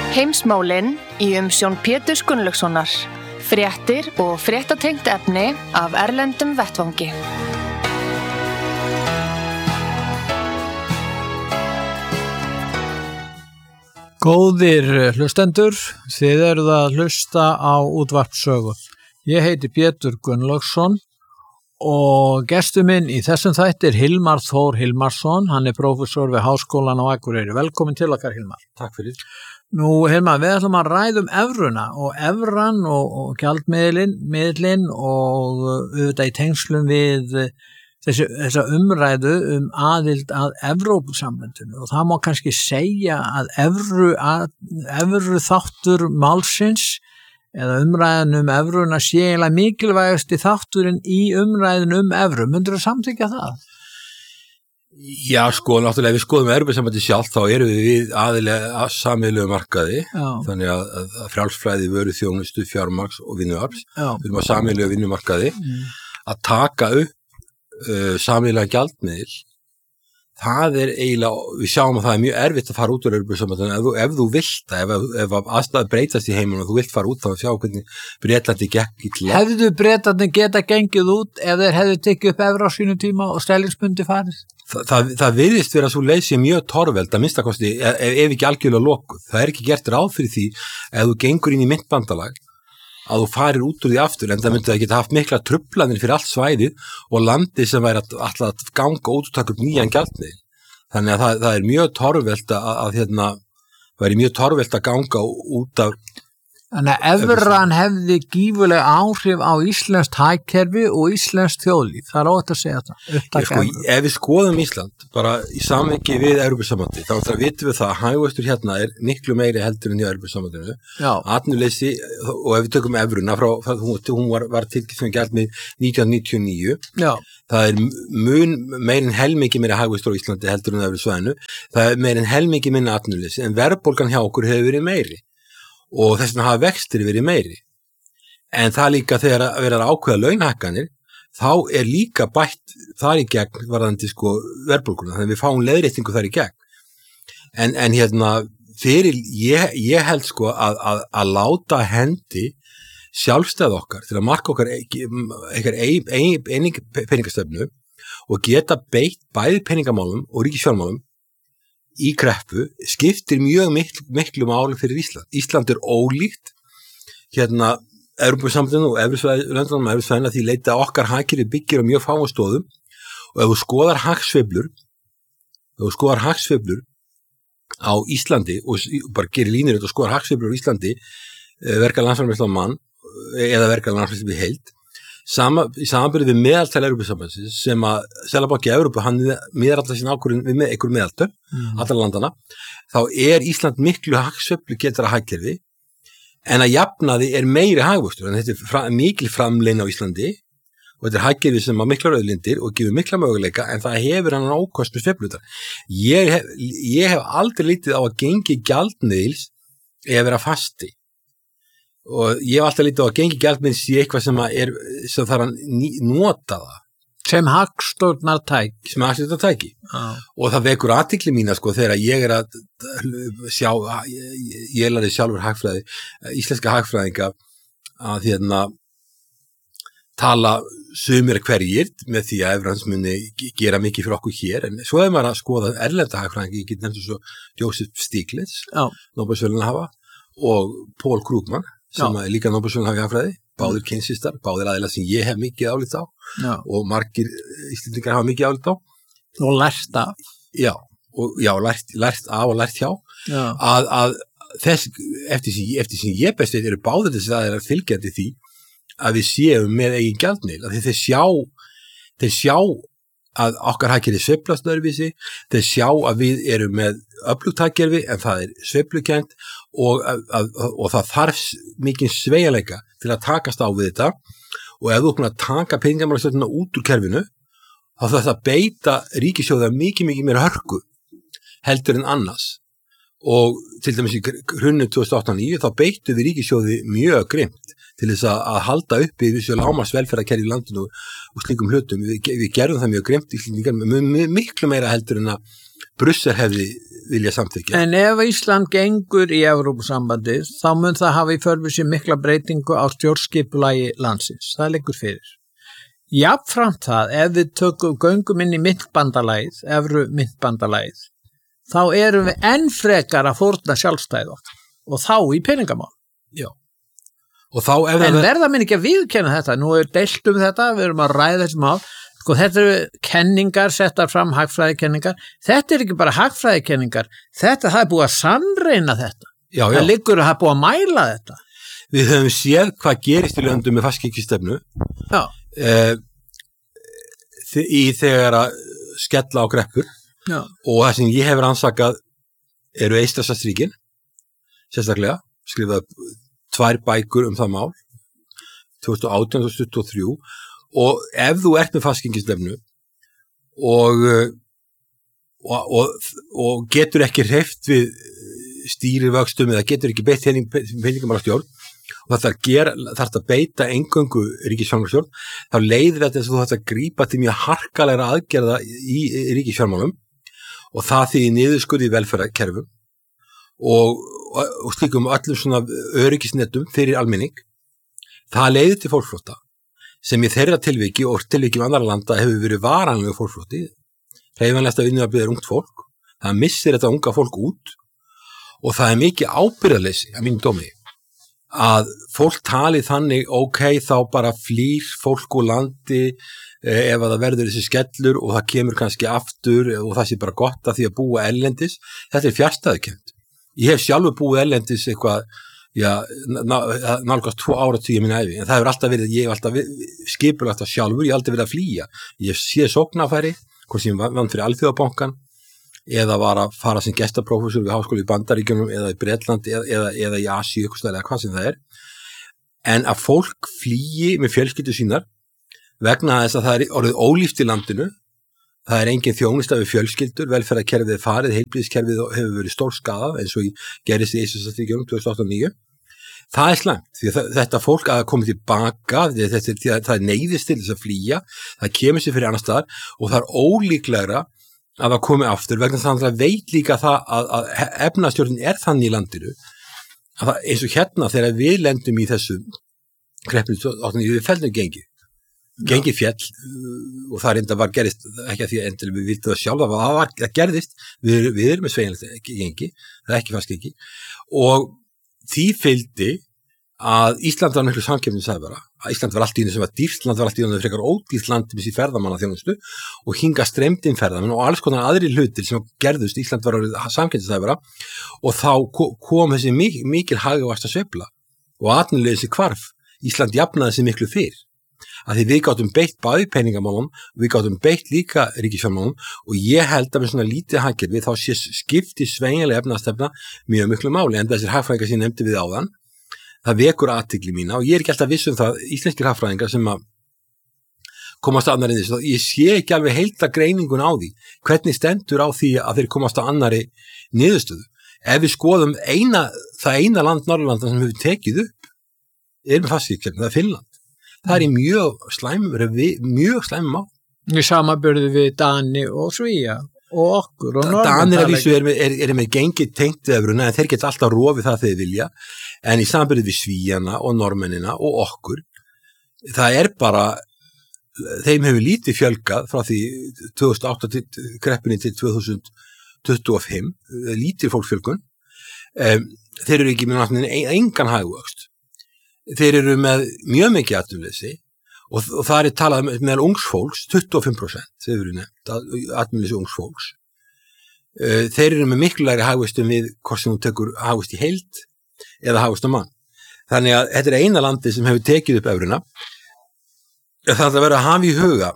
Heimsmálin í umsjón Péturs Gunnlaugssonar. Fréttir og fréttatengt efni af erlendum vettvangi. Góðir hlustendur, þið eruð að hlusta á útvarpssögu. Ég heiti Pétur Gunnlaugsson og gestur minn í þessum þætti Hilmar Þór Hilmarsson. Hann prófessor við Háskólann á Akureyri. Velkomin til okkar, Hilmar. Takk fyrir. Nú, Hilmar, við ætlum að ræða evruna og evran og gjaldmiðlinn og auðvitað í tengslum við þessa umræðu aðild að Evrópusambandinu og það má kannski segja að evru þáttur málsins eða umræðan evruna sé eiginlega mikilvægasti þátturinn í umræðin evru. Myndirðu samþykkja það? Já, náttúrulega ef við skoðum Evrópusambandið sjálft þá erum við aðilega sameiginlegu markaði. Já. Þannig að frjálsflæði, vöru, þjónustu, fjármagns og vinnuafls. Við erum á sameiginlegu vinnumarkaði að taka upp sameiginlega gjaldmiðil. Það eiginlega, við sjáum að það mjög erfitt að fara út úr Evrópusambandinu ef þú vilt það, ef aðstæður breytast í heiminum og þú vilt fara út þá að sjá hvernig Bretlandi gekk illa. Hefðu Bretlandi geta gengið út ef þeir hefðu tekið upp evru á sínum tíma og stellingsbundi farið? Það virðist vera svo leið sem mjög torveld að minnstakosti ef ekki algjörlega lokuð. Það ekki gert ráð fyrir því ef þú gengur inn í myntbandalag að þú farir út úr því aftur, en það myndi að geta haft mikla truflanir fyrir allt svæðið og landið sem væri alltaf að ganga út og taka upp nýjan gjaldmiðil. Þannig að það mjög torvelt væri mjög torvelt að ganga út af. Þannig að evran hefði gífurlega áhrif á íslenskt hagkerfi og íslenskt þjóðlíf. Það óhætt að segja það. Ef við skoðum Ísland bara í samhengi við Evrópusambandið, þá vitum við það að hagvöxtur hérna miklu meiri heldur en í Evrópusambandinu. Atvinnuleysi, og ef við tökum evruna hún var tilkynnt sem gjaldmiðill 1999. Já. Það mun meir en helmingi meira hagvöxtur á Íslandi heldur en Evrusvæðinu. Það meir en helmingi minna atvinnuleysi, en verðbólgan hjá okkur hefur verið meiri. Og þess vegna hafa vextir verið meiri. En það líka þegar að vera ákveða launahækkanir, þá líka bætt þar í gegn varðandi verðbólguna, þannig að við fáum leiðréttingu þar í gegn. En fyrir, ég held að láta hendi sjálfstæð okkar til að marka okkar eining peningastefnu og geta beitt bæði peningamálum og ríkisfjármálum í kreppu skiptir mjög miklu máli fyrir Ísland. Ísland ólíkt Evrópusambandinu og löndunum Evrusvæðinu því leita okkar hagkerfi byggir á mjög fáum stóðum og ef þú skoðar hagsveiflur á Íslandi og bara gerir línur og skoðar hagsveiflur á Íslandi verka landsframleiðsla á mann eða verka landsframleiðsla í heild í samanburði við meðaltal Evrópusambandsins sem að Seðlabanki Evrópu hann miðar alltaf sín ákvörðun við einhver meðaltöl allra landana, þá Ísland miklu hagsveiflu getara hagkerfi en að jafnaði meiri hagvöxtur, en þetta mikil framleiðni á Íslandi og þetta hagkerfi sem á miklar auðlindir og gefur mikla möguleika en það hefur hann ákost með sveiflutar. Ég hef aldrei lítið á að gengi gjaldmiðils vera fasti. Og ég hef alltaf lítið á að gengi gjaldmiðils í eitthvað sem þarf að nota það. Sem hagstjórnartæki. Og það vekur athygli mína þegar ég að sjá, ég lærði sjálfur hagfræði, íslenska hagfræðinga að tala sumir hverjir með því að evrans muni gera mikið fyrir okkur hér, en svo maður að skoða erlenda hagfræðinga, ég get nefnt svo Joseph Stiglitz, Nóbelsverðlauna hafa, og Paul Krugman, sem líka Nóbelsverðlauna hafa í hagfræði, báðir kynsistar, báðir aðilar sem ég hef mikið álit á og margir Íslendingar hafa mikið álit á. Og lært af. Já, lært af og lært hjá. Að þess, eftir sem ég best veit báðir þess að fylgjandi því að við séum með eigin gjaldmiðil, að þeir sjá að okkar hagkerfi sveiflast öðruvísi, þeir sjá að við erum með öflugt hagkerfi en það sveiflukennt og það þarf mikið sveigjanleika til að takast á við þetta og ef þú búin að taka peningamálastjórnina út úr kerfinu þá þarf það að beita ríkissjóði mikið meira hörku heldur en annars og til dæmis í hruninu 2008-2009 þá beittu við ríkissjóði mjög grimmt til þess að halda uppi við lágmarks velferðarkerfi í landinu og slíkum hlutum. Við gerðum það mjög grimmt í slíkingar með miklu meira heldur en að Brussel hefði vilja samþykja. En ef Ísland gengur í Evrópusambandið, þá mun það hafa í för með sér mikla breytingu á stjórnskipulagi landsins. Það liggur fyrir. Jafnframt það, ef við göngum inn í myntbandalagið, evru myntbandalagið, þá erum við enn frekar að fórna sjálfstæði okkar og þá í peningamál. Já. Og þá en verða minn ekki að viðurkenna þetta. Nú er deilt þetta, við erum að ræða þessi mál. Sko, þetta eru kenningar, settar fram hagfræðikenningar. Þetta er ekki bara hagfræðikenningar. Það er búið að sannreina þetta. Já. Það liggur að það er búið að mæla þetta. Við höfum séð hvað gerist í löndum með fastgengisstefnu. Já. Þegar að skella á greppur. Já. Og það sem ég hefur rannsakað eru Eystrasaltsríkin, sérstaklega, skrifað 2 bækur það mál, 2018 og 2023, og ef þú ert með fastgengisstefnu og getur ekki hreyft við stýrivöxtum eða getur ekki beitt peningamálastjórn og þarf að beita eingöngu ríkisfjármálastjórn, þá leiðir þetta þess að þú þarf að grípa til mjög harkalega aðgerða í ríkisfjármálum og það því niðurskurði í velferðarkerfum og slíkum öllum svona öryggisnetum fyrir almenning. Það leiðir til fólksflótta sem í þeirra tilviki og tilviki annarra landa hefur verið varanlegu fólksflótti. Hreyfanlegasta vinnuaflið er ungt fólk, það missir þetta unga fólk út og það er mikið ábyrgðarleysi að mínum dómi að fólk tali þannig þá bara flýr fólk úr landi ef að það verður þessi skellur og það kemur kannski aftur og það sé bara gott að því að búa erlendis. Þetta er fjarstæðukennt. Ég hef sjálfur búið erlendis eitthvað, nálgast 2 áratugi í minni ævi, en það hefur alltaf verið, ég hef alltaf skipulagt það sjálfur, ég hef alltaf verið að flýja. Ég hef séð sóknarfæri, hvort sem ég vann fyrir Alþjóðabankann, eða var að fara sem gestaprófessor við háskóla í Bandaríkjunum, eða í Bretlandi, eða í Asíu, eða hvað sem það er. En að fólk flýji með fjölskyldu sínar, vegna þess að það er orðið ólíft í landinu, það er engin þjónusta við fjölskyldur, velferðarkerfið er farið, heilbrigðiskerfið hefur verið stórskaðað eins og gerist í Eystrasaltsríkjunum 2008-2009. Það er slæmt, því að þetta fólk að koma tilbaka, það er neyðist til þess að flýja, það kemur sér fyrir annar staðar og það er ólíklegra að það komi aftur vegna þannig að veit líka það að efnastjórnin er þannig í landinu að það, eins og hérna þegar við lendum í þessu kreppinu við fellum gengi fjall og það reynda var gerist ekki að því að endilega við viltum það sjálfa það gerðist, við erum með sveigjanlegt gengi, það er ekki fast gengi og því fylgdi að Ísland var miklu samkeppnisæfara, að Ísland var allt í einu sem var dýrt land, var allt í einu frekar ódýrt land með sér ferðamannaþjónustu og hinga streymd inn ferðamenn og alls konar aðrir hlutir sem gerðust, Ísland var samkeppnisæfara og þá kom þessi mikil hagvaxta sveifla og atvinnuleysi hvarf, Ísland jafnaði sig miklu fyrr. Að því við gátum beitt bæði peningamálum, við gátum beitt líka ríkisfjármálum og ég held að með svona lítið hagkerfi þá sé skipti sveigjanlega efnahagstefna mjög miklu máli en þessir hagfræðingar sem ég nefndi við áðan, það vekur athygli mína og ég er ekki alltaf viss það, íslenskir hagfræðingar sem að komast að annari þessu, ég sé ekki alveg heilta greiningun á því, hvernig stendur á því að þeir komast að annari niðurstöðu. Ef við skoðum það eina land Norðurlanda sem hefur tekið upp, er með fastgengisstefnu, það er Finnland. Það er í mjög slæmum mál. Í samanburði við Dani og Svía og okkur og Norðmenn. Danir að vísu er með gengi tengt evruna en þeir geta alltaf rofið það þeir vilja en í samanburði við Svíjana og Norðmennina og okkur það er bara þeim hefur lítið fjölgað frá því 2008 til kreppunni til 2025 lítið fólksfjölgun þeir eru ekki með engan hagvöxt. Þeir eru með mjög mikið atvinnuleysi og það er talað meðal ungs fólks, 25% þeir eru nefnt, atvinnuleysi ungs fólks. Þeir eru með miklu lægri hagvöxtum við hvort sem þú tekur hagvöxt í heild eða hagvöxt á mann. Þannig að þetta er eina landi sem hefur tekið upp evruna. Það ætla að vera að hafa í huga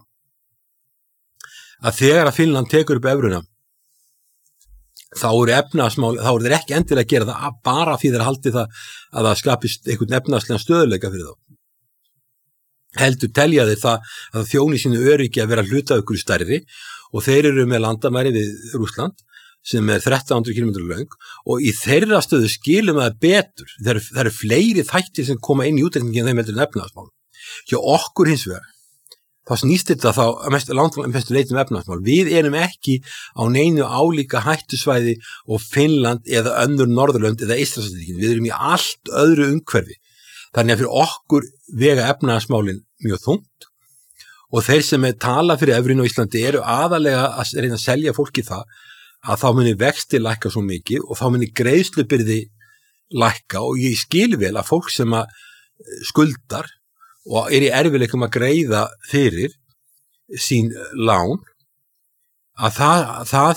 að þegar að Finnland tekur upp evruna þá eru þeir ekki endilega að gera það bara fyrir að haldi það að það skapist einhvern efnahagslegan stöðuleika fyrir þá. Heldur telja þeir það að þjóni sínu öryggi að vera hlutaukur stærri og þeir eru með landamæri við Rússland sem er 1300 km löng og í þeirra stöðu skilum það betur. Það eru fleiri þættir sem koma inn í útreikningin en þeim heldur en efnahagsmálum. Hjá okkur hins vegar þá snýst þetta þá mestu leitum efnahagsmál. Við erum ekki á neinu álíka hættusvæði og Finnland eða önnur Norðurlönd eða Íslandsríkin. Við erum í allt öðru umhverfi. Þannig að fyrir okkur vega efnahagsmálin mjög þungt og þeir sem tala fyrir evrinu á Íslandi eru aðalega að reyna að selja fólki það að þá muni vexti lækka svo mikið og þá muni greiðslubyrði lækka og ég skil vel að fólk sem að skuldar og í erfiðleikum að greiða fyrir sín lán að það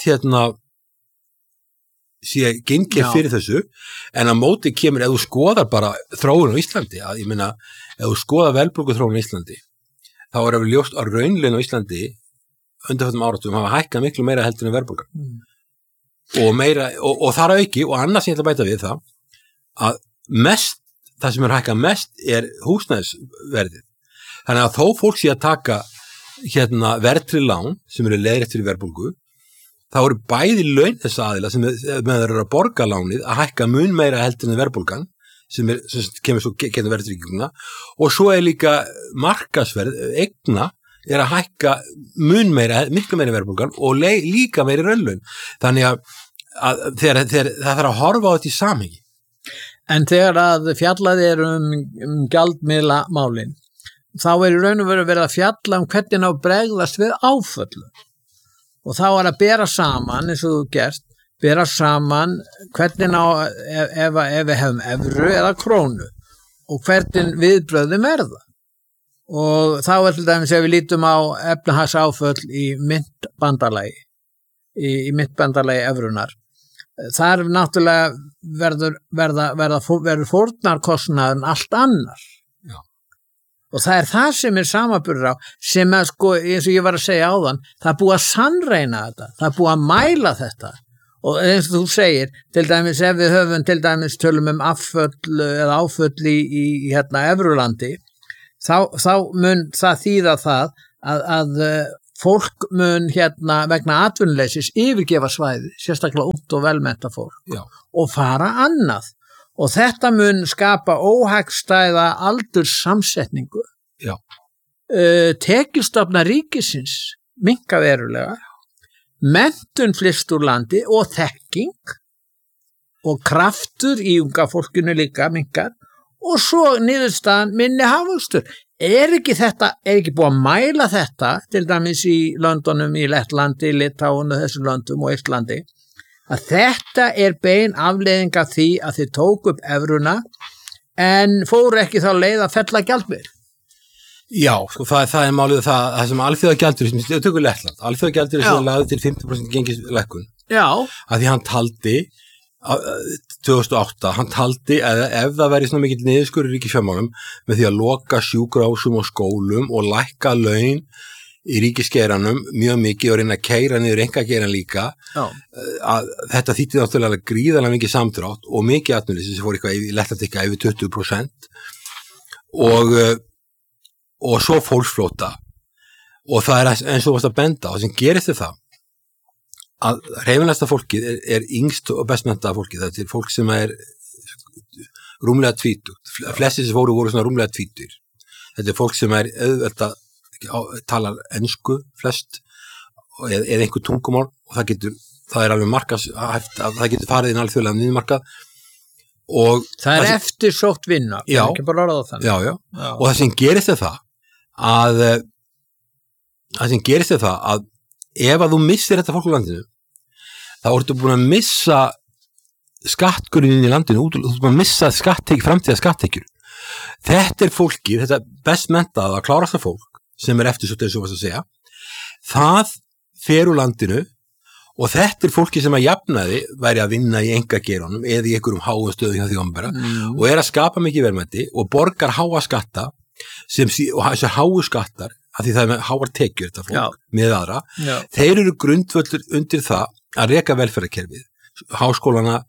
sé gengir fyrir þessu en að móti kemur ef þú skoðar bara þróun á Íslandi að ég meina ef þú skoðar verðbólgu þróun á Íslandi þá er alveg ljóst að raunlaun á Íslandi undanförnum áratugum hafa hækkað miklu meira heldur en verðbólgan og meira og þar auki og annars ég ætla að bæta við það að það sem hækkað mest húsnæðisverðið. Þannig að þó fólk sé að taka verðtryggð lán sem eru leiðrétt fyrir verðbólgu, þá eru bæði laun þess aðila sem þeir eru að borga lánið að hækka mun meira heldur en verðbólgan sem kemur svo getur verðtrygginguna og svo líka markaðsverð eigna að hækka mun meira, miklu meira verðbólgan og líka meira raunlaun. Þannig að þegar það þarf að horfa á þetta í samhengi. En þegar að fjallað gjaldmiðlamálin, þá í raun og veru verið að fjalla hvernig á bregðast við áföllum. Og þá að bera saman, eins og þú gerst, bera saman hvernig ef við hefum evru eða krónu og hvernig viðbröðum verða. Og þá til dæmis ef við lítum á efnahagsáföll í myntbandalagi, í myntbandalagi evrunar. Þar náttúrulega verður fórnarkostnaðurinn allt annar. Já. Og það það sem samanburður á, sem eins og ég var að segja áðan, það búið að sannreina þetta, það búið að mæla þetta. Og eins og þú segir, til dæmis ef við höfum til dæmis tölum afföll eða áföll í Evrulandi, þá mun það þýða það að fólk mun vegna atvinnuleysis yfirgefa svæði, sérstaklega ungt og velmennta fólk og fara annað og þetta mun skapa óhagstæða aldurssamsetningu. Tekjustofnar ríkisins minnka verulega, menntun flyst úr landi og þekking og kraftur í unga fólkinu líka minnkar og svo niðurstaðan minni hagvöxtur. Er ekki búið að mæla þetta, til dæmis í Londonum, í Lettlandi, Litáun og þessum löndum og Íslandi, að þetta bein afleiðing af því að þið tóku upp evruna en fóru ekki þá leið að fella gjaldmiðil? Já, sko það málið það sem alþjóðagjaldur, sem tökur Lettland, alþjóðagjaldur sem lagði til 50% gengislækkun. Já. Að því hann taldi 2008, hann taldi að ef það væri svona mikill niðurskurður í ríkisfjármálum með því að loka sjúkrahúsum og skólum og lækka laun í ríkisgeiranum mjög mikið og reyna að keyra niður einkageiran líka að þetta þýtti náttúrulega gríðarlega mikið samdrátt og mikið atvinnuleysi sem fór eitthvað yfir 20% og svo fólksflótta og það eins og þú varst að benda og sem gerist það að hreyfinlegasta fólkið yngst og bestmenntaða fólkið, þetta fólk sem rúmlega tvítugt, flestir sem voru svona rúmlega tvítur, þetta fólk sem auðvitað talar ensku flest eða einhver tungumál og það alveg markashæft að það getur farið inn alþjóðlega niðurmarkað og það eftirsótt vinna, ekki bara orða þannig. Já, og það sem gerist það að ef að þú missir þetta fólk á landinu þá ertu búin að missa skattgrunninn í landinu þú ertu búin að missa framtíða skattekjur. Þetta fólkið, þetta best menntaða, klárasta fólk sem eftirsótt eins og varst að segja, það fer úr landinu og þetta fólkið sem að jafnaði væri að vinna í einkageiranum eða í einhverjum háum stöðum hjá því opinbera og að skapa mikið verðmæti og borgar háa skatta og þessar háu skattar að því það háar tekjur þetta fólk með aðra, þeir eru grundvöllur undir það að reka velferðarkerfið, háskólana,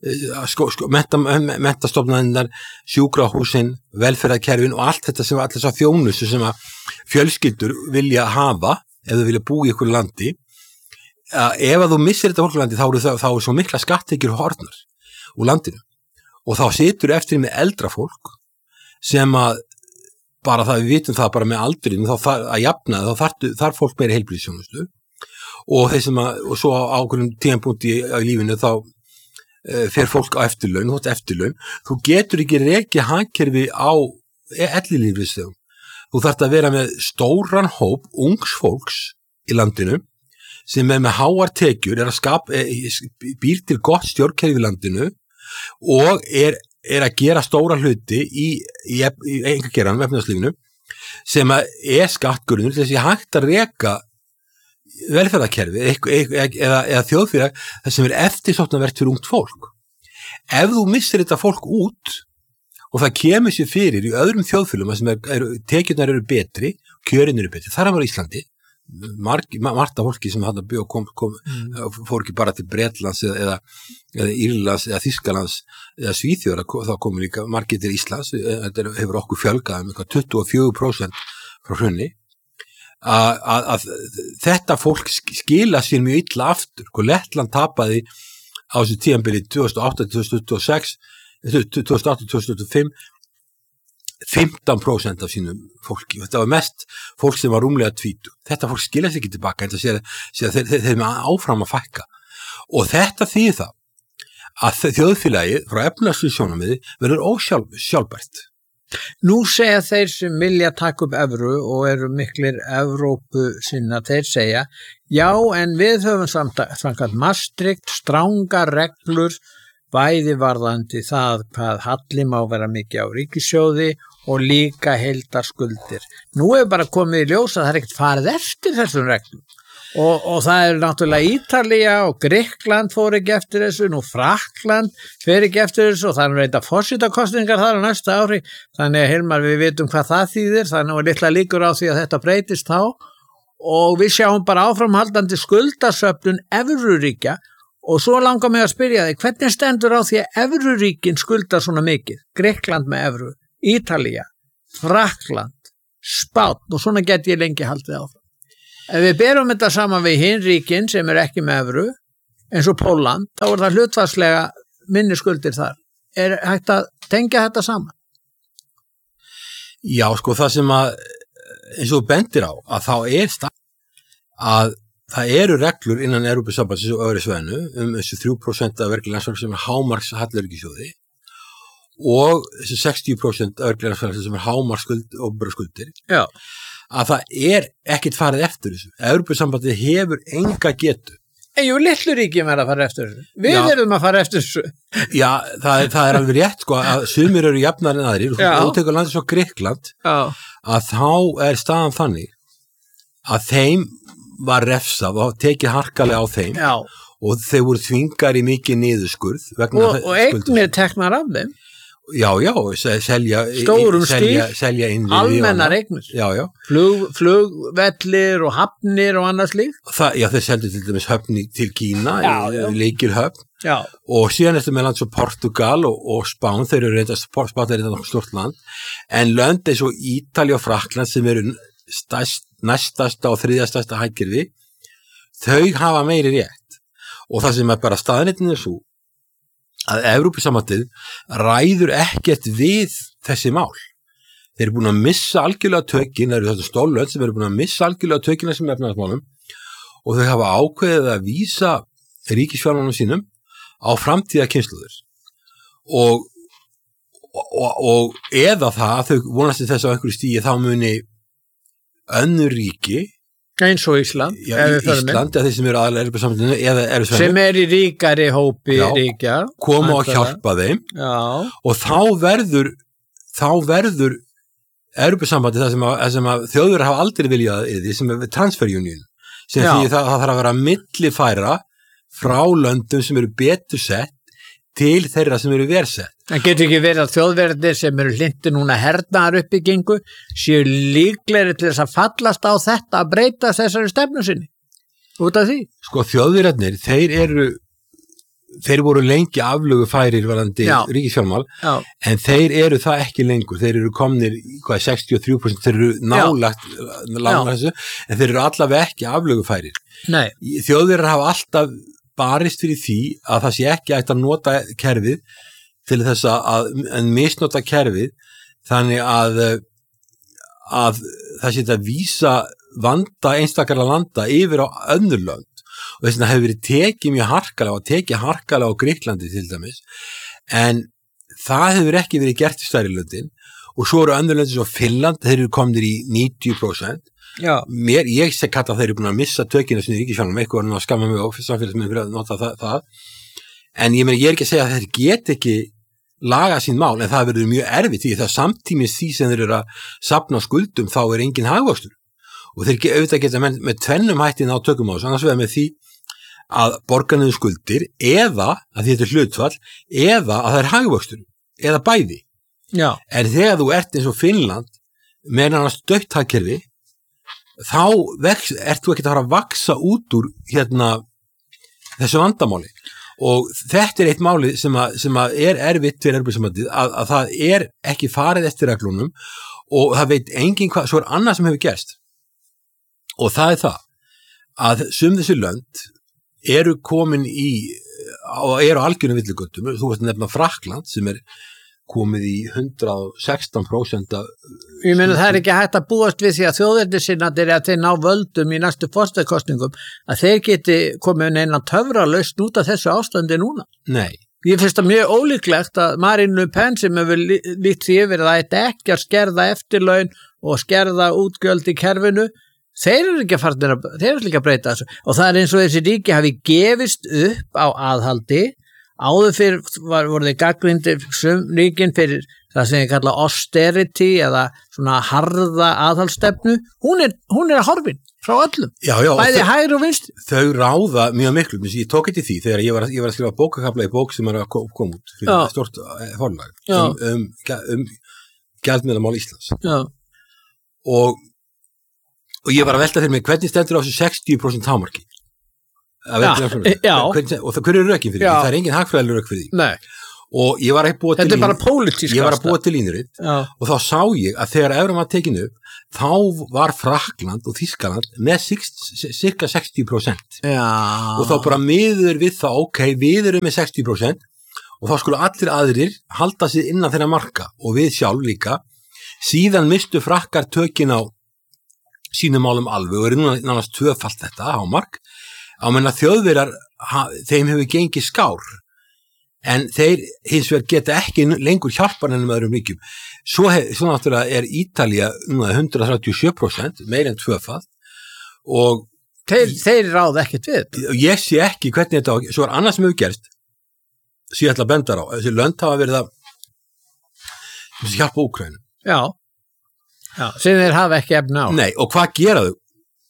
menntastofnanirnar, sjúkrahúsin, velferðarkerfin og allt þetta sem allir svo þjónustu sem að fjölskyldur vilja hafa ef þau vilja búa í einhverju landi. Ef að þú missir þetta fólk á landi þá er svo mikla skattekjur horfnar úr landinu og þá situr eftir með eldra fólk sem að bara það við vitum það bara með aldrinum þá að jafna þarf fólk meiri heilbrigðisþjónustu og og svo á ákveðnum tímapunkti í lífinu þá fer fólk á eftirlaun, þú getur ekki rekið hagkerfi á ellilífeyrisþegum. Þú þarft að vera með stóran hóp ungs fólks í landinu sem með háar tekjur býr til gott stjórnkerfi í landinu og er að gera stóra hluti í einkageranum, efnahagslífinu, sem skattgrunnur til þess að hægt að reka velferðarkerfi eða þjóðfélag það sem eftirsóknarvert fyrir ungt fólk. Ef þú missir þetta fólk út og það kemur sér fyrir í öðrum þjóðfélagum sem tekjurnar eru betri, kjörin eru betri, þar var Íslandi margt af fólki sem hann að fór ekki bara til Bretlands eða Írlands eða Þýskalands eða Svíþjóðar, þá komu líka margir til Íslands, þetta hefur okkur fjölgað 24% frá hrunni að þetta fólk skila sér mjög illa aftur. Lettland tapaði á þessu tímabili 2008-2026 2008-2025 15% af sínum fólki. Þetta var mest fólk sem var rúmlega 20. Þetta fólk skilja sig ekki tilbaka en það sé að þeir eru áfram að fækka. Og þetta þýðir það að þjóðfélagið frá efnahagslegu sjónarmiði verður ósjálfbært. Nú segja þeir sem vilja taka upp evru og eru miklir Evrópu sinna, þeir segja, já en við höfum samkvæmt Maastricht strangar reglur bæði varðandi það hvað halli má vera mikið á ríkissjóði og líka heildarskuldir. Nú hefur bara komið í ljós að það ekkert farið eftir þessum reglum og það náttúrulega Ítalía og Grikkland fór ekki eftir þessu, nú Frakkland fer ekki eftir þessu og það reynda forsetakosningar þar á næsta ári, þannig að Hilmar við vitum hvað það þýðir, þannig að litla líkur á því að þetta breytist þá og við sjáum bara áframhaldandi skuldasöfnun evruríkja. Og svo langar mig að spyrja þig, hvernig stendur á því að evruríkin skuldar svona mikið? Grikkland með evru, Ítalía, Frakkland, Spánn og svona get ég lengi haldið áfram. Ef við berum þetta saman við hin ríkin sem ekki með evru, eins og Pólland, þá það hlutfallslega minni skuldir þar. Er hægt að tengja þetta saman? Já, það sem eins og bendir á, að þá að það eru reglur innan Evrópusambandsins og öðru svæðinu þessu 3% af vergri landsframleiðslu sem hámarks hallarríkissjóði og þessu 60% af vergri landsframleiðslu sem hámarks opinberar skuldir. Já. Að það ekkert farið eftir þessu. Evrópusambandið hefur enga getu. En jú, litlu ríkjum að fara eftir þessu. Við erum að fara eftir þessu. Já, það alveg rétt, að sumir eru jafnar en aðrir, og tekur landið svo Grikkland, að þá staðan þannig að þeim var refsað og tekið harkalega á þeim og þeir voru þvingar í mikið niðurskurð og eignir teknar af þeim. Já, selja almennar eignir. Flugvellir og hafnir og annars líf. Þeir seldu til dæmis höfni til Kína, lykilhöfn. Og síðan eftir með land svo Portugal og Spán, þeir eru Spán er þetta stort land, en lönd eins og Ítalía og Frakkland sem eru næstasta og þriðjastasta hagkerfi, þau hafa meiri rétt. Og það sem bara staðnettin svo að Evrópusambandið ræður ekkert við þessi mál. Þeir eru búin að missa algjörlega tökin, það eru þetta stólönd sem eru búin að missa algjörlega tökina sem efnahagsmálum og þau hafa ákveðið að vísa ríkisfjármálunum sínum á framtíða kynslóðir. Og eða það að þau vonast til þess á einhverju stíi þá muni önnur ríki eins og Ísland, Ísland þeir sem eru aðalega Evrópusambandinu eða sem í ríkari hópi ríkja koma og hjálpa þeim og þá verður Evrópusambandið það sem að þjóður hafa aldrei viljað yfir sem er transfer union sem því það þarf að vera millifæra frá löndum sem eru betur sett til þeirra sem eru versett. En getur ekki verið að þjóðverðir sem eru hlindir núna hernaðar uppbyggingu séu líklegri til þess að fallast á þetta að breyta þessari stefnu sinni út af því? Þjóðverðirnir, þeir voru lengi aflögufærir varðandi ríkisfjármál en þeir eru það ekki lengur. Þeir eru komnir 63%, þeir eru nálagt þessu en þeir eru allavega ekki aflögufærir. Nei. Þjóðverðir hafa alltaf barist fyrir því að það sé ekki hægt að nota kerfið til þess að misnota kerfið þannig að að það sé að vísa vanda einstakara landa yfir á önnur lönd og þess vegna hefur verið tekið mjög harkalega á Grikklandi til dæmis, en það hefur ekki verið gert í stærri löndin og svo eru önnur löndin svo Finnland, þeir eru komnir í 90%. Ég sé kalla að þeir eru búin að missa tökina sinni í ríkisfjármálum, eitthvað að skamma mig á samfélagsmiðlum fyrir að nota það. En ég er ekki að segja að þeir get ekki laga sín mál, en það verður mjög erfitt því það samtímis því sem þeir eru að safna skuldum þá engin hagvöxtur og þeir auðvitað geta með tvennum hættin á tökum á þessu, annars vegar með því að borga niður skuldir eða að þetta er hlutfall eða að það er hagvöxtur eða bæði. Já. En þegar þú ert eins og Finnland með annars dögt hagkerfi þá ert þú ekki að fara að vaksa út úr þessu vandamáli. Og þetta er eitt máli sem að er erfitt fyrir Evrópusambandið að það er ekki farið eftir reglunum og það veit enginn hvað, svo annað sem hefur gerst og það er það að þessi lönd eru komin og eru algjörnum villigötum, þú veist nefna Frakkland sem er komið í 116%. Ég meina það er ekki hægt að búast við því að þjóðernissinnaðir að þeir ná völdum í næstu forsetakosningum að þeir geti komið eina töfralausn út af þessu ástandi núna. Nei. Ég finnst það mjög ólíklegt að Marine Le Pen sem hefur lýtt því yfir að það ætti ekki að skerða eftirlaun og skerða útgjöld í kerfinu, þeir eru ekki að breyta þessu og það er eins og þessi ríki hafi gefist upp á aðhaldi. Áður fyrir voru þeir gagnrýndir ríkin fyrir það sem ég kalla austerity eða svona harða aðhaldsstefnu, hún er að horfin frá öllum, bæði hægri og vinstri. Þau ráða mjög miklu, ég tók eitthvað því þegar ég var að skrifa bókakafla í bók sem er að koma út fyrir stort forlag gjaldmiðlamál Íslands. Já. Og ég var að velta fyrir mig hvernig stendur á þessu 60% hámarki. Og það hverju er rökin fyrir því? Það er engin hagfræðileg rök fyrir því. Nei. Og ég var að búa til þetta er bara pólitísk ég var að búa til línuritt og þá sá ég að þegar evran var tekin upp þá var Frakkland og Þýskaland með cirka 60%. Og þá bara miður við það, við erum með 60% og þá skulle allir aðrir halda sig innan þeirra marka og við sjálf líka. Síðan mistu Frakkar tökin á sínum málum alveg og eru núna nánast tvöfalt þetta hámark. Á menn að Þjóðverjar, þeim hefur gengið skár, en þeir hins vegar geta ekki lengur hjálpar ennum öðrum ríkjum. Svo náttúrulega er Ítalía 137%, meir en tvöfalt, og þeir ráða ekkert við. Ég sé ekki hvernig þetta svo er annað sem hefur gerst, sem ég ætla að benda á. Þessi lönd hafa verið að hjálpa Úkraínu. Já, sem þeir hafa ekki efna á. Nei, og hvað gera þau?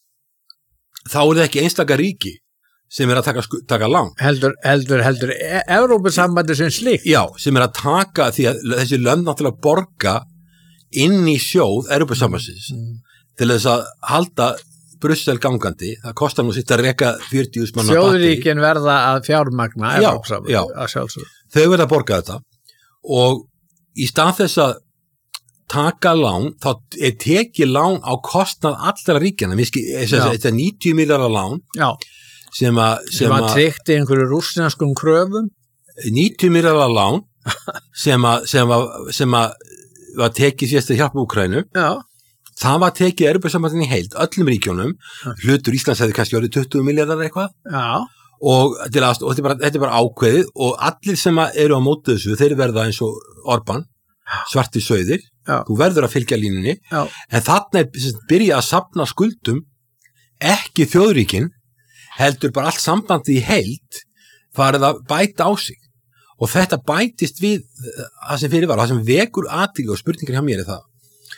Þá er það ekki einstaka ríki sem er að taka lán. Heldur Evrópusambandi sem slíkt. Já, sem er að taka því að þessi lönd náttúrulega borga inn í sjóð Evrópusambandsins til þess að halda Brussel gangandi. Það kostar nú sitt að reka 40.000 manna batteri. Þjóðríkin verða að fjármagna Evrópusambandi. Já. Þau verða að borga þetta og í stað þess að taka lán, þá er tekið lán á kostnað allra ríkjana. Þetta er 90 miljardar lán sem að tryggt í einhverju rússneskum kröfum. 90 miljardar lán sem að var tekið síðast að hjálpa Úkraínu. Það var tekið Evrópusambandinu í heild, öllum ríkjónum. Hlutur Íslands hefði kannski orðið 20 miljardar eitthvað. Og þetta er bara ákveðið og allir sem eru á móti þessu, þeir verða eins og Orbán, svartir sauðir. Þú verður að fylgja línunni, en þarna er byrja að safna skuldum, ekki þjóðríkin, heldur bara allt sambandi í heild, farið að bæta á sig. Og þetta bætist við það sem fyrir var, það sem vekur athygli og spurningar hjá mér er það.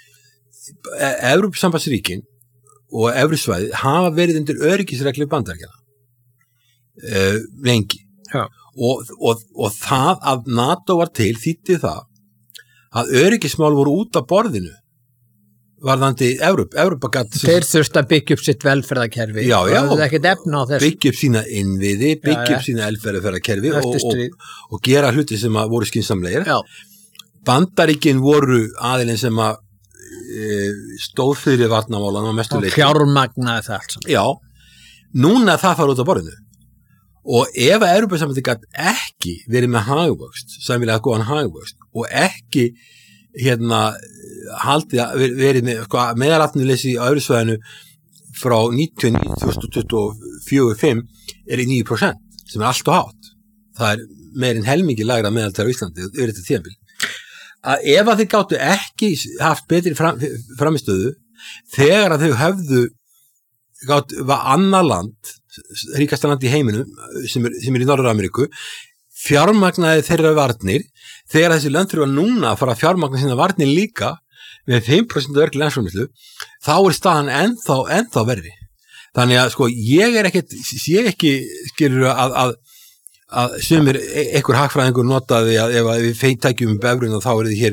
Evrópusambandsríkin og Evrusvæði hafa verið undir öryggisreglu Bandaríkjanna lengi. Og það að NATO var til þýddi það að öryggismál voru út af borðinu varðandi Evrópa þeir þurft að byggja upp sitt velferðarkerfi byggja upp sína innviði, byggja upp sína velferðarkerfi og gera hluti sem að voru skynsamlegir. Bandaríkin voru aðilinn sem að stóð fyrir varnarmálan og fjármagnaði það allt saman. Já, núna það fara út af borðinu og ef að Evrópusambandið gat ekki verið með hagvöxt, sæmilega góðan hagvöxt og ekki verið með sko, meðalatvinnuleysi á Evrusvæðinu frá 1924-5 í 9%, sem allt og hátt. Það meir en helmingi lægra meðaltal á Íslandi yfir þetta tímabil. Að ef að þið gátu ekki haft betri framistöðu þegar að þau höfðu var annað land, ríkasta land í heiminum sem er í Norður-Ameríku, fjármagnaði þeirra varnir, þegar þessi lönd þurfa núna að fara að fjármagna sína varnir líka með 5% af verkli landsframleiðslu, þá staðan ennþá verri. Þannig að sko ég ekki skilur að sumir einhver hagfræðingur notaði að ef við tækjum bevrun og þá þið hér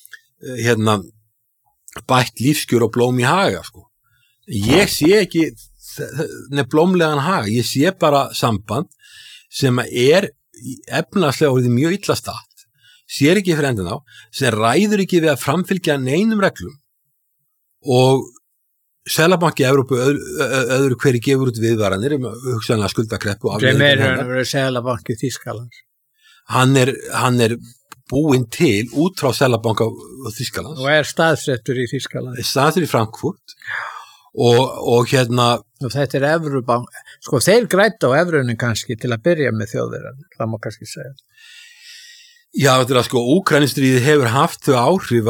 bætt lífskjör og blóm í haga sko. Ég sé ekki blómlegan haga, ég sé bara samband sem efnahagslega orðið mjög illa statt, sér ekki fyrir endan á, sem ræður ekki við að framfylgja neinum reglum og Seðlabanki Evrópu öðru hverju gefur út viðvaranir hugsanlega skuldakreppu. Sem verið Seðlabanki Þýskalands. Hann búinn til út frá Seðlabanka Þýskalands. Og staðsettur í Þýskaland. Staðsettur í Frankfurt og og þetta Evrubank, sko þeir græddu á evrunni kannski til að byrja með Þjóðverjar, það má kannski segja. Já, þetta sko Úkraínustríðið hefur haft þau áhrif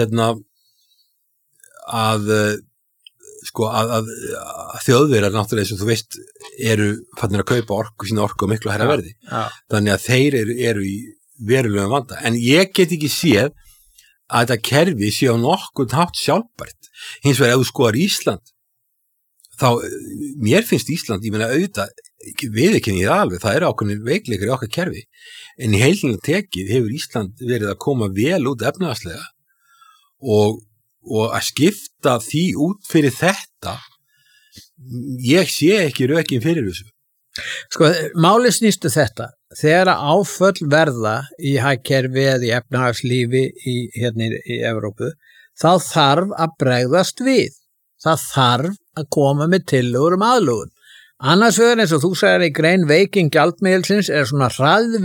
að Þjóðverjar náttúrulega eins og þú veist eru fannir að kaupa sína orku og miklu hærra verði. Þannig að þeir eru í verulegum vanda. En ég get ekki séð að þetta kerfi sé á nokkurn hátt sjálfbært. Hins vegar ef þú skoðar Ísland þá, mér finnst Ísland, ég meina auðvitað, við ekki nýðið alveg, það eru ákveðnir veikleikar í okkar kerfi, en í heilina tekið hefur Ísland verið að koma vel út efnahagslega og að skipta því út fyrir þetta, ég sé ekki rökin fyrir þessu. Sko, máli snýstu þetta, þegar áföll verða í hagkerfi eða í efnahagslífi í Evrópu, þá þarf að bregðast við. Það þarf að koma með tillögur aðlögun. Annars vegar eins og þú sagðir í grein veiking gjaldmiðilsins svona hraðvirkni